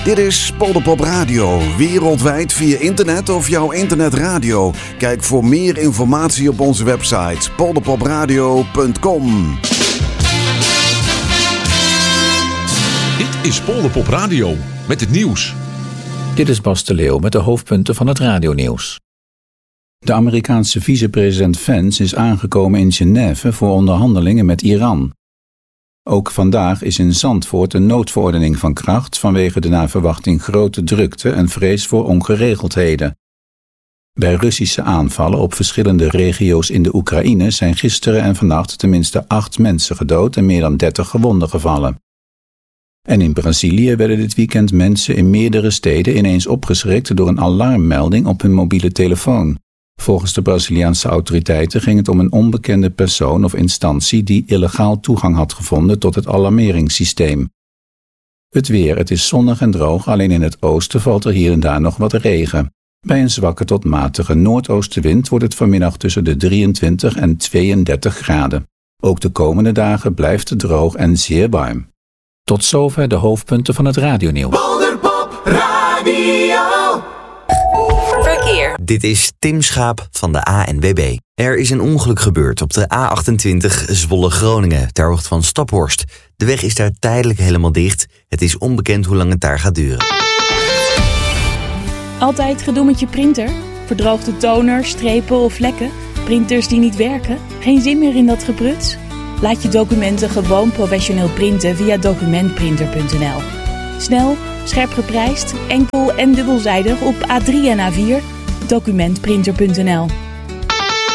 Dit is Polderpop Radio, wereldwijd via internet of jouw internetradio. Kijk voor meer informatie op onze website polderpopradio.com. Dit is Polderpop Radio met het nieuws. Dit is Bas de Leeuw met de hoofdpunten van het radionieuws. De Amerikaanse vicepresident Vance is aangekomen in Genève voor onderhandelingen met Iran. Ook vandaag is in Zandvoort een noodverordening van kracht vanwege de naar verwachting grote drukte en vrees voor ongeregeldheden. Bij Russische aanvallen op verschillende regio's in de Oekraïne zijn gisteren en vannacht tenminste 8 mensen gedood en meer dan 30 gewonden gevallen. En in Brazilië werden dit weekend mensen in meerdere steden ineens opgeschrikt door een alarmmelding op hun mobiele telefoon. Volgens de Braziliaanse autoriteiten ging het om een onbekende persoon of instantie die illegaal toegang had gevonden tot het alarmeringssysteem. Het weer, het is zonnig en droog, alleen in het oosten valt er hier en daar nog wat regen. Bij een zwakke tot matige noordoostenwind wordt het vanmiddag tussen de 23 en 32 graden. Ook de komende dagen blijft het droog en zeer warm. Tot zover de hoofdpunten van het radionieuws. Polderpop Radio. Verkeer. Dit is Tim Schaap van de ANWB. Er is een ongeluk gebeurd op de A28 Zwolle-Groningen, ter hoogte van Staphorst. De weg is daar tijdelijk helemaal dicht. Het is onbekend hoe lang het daar gaat duren. Altijd gedoe met je printer? Verdroogde toner, strepen of vlekken? Printers die niet werken? Geen zin meer in dat gebruts? Laat je documenten gewoon professioneel printen via documentprinter.nl. Snel, scherp geprijsd, enkel en dubbelzijdig op A3 en A4. Documentprinter.nl.